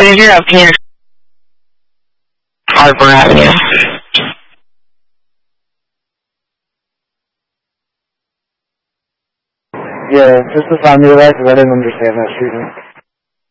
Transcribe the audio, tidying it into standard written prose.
soon as you're up here, Harper Avenue. Yeah, just to find me the right, because I didn't understand that shooting.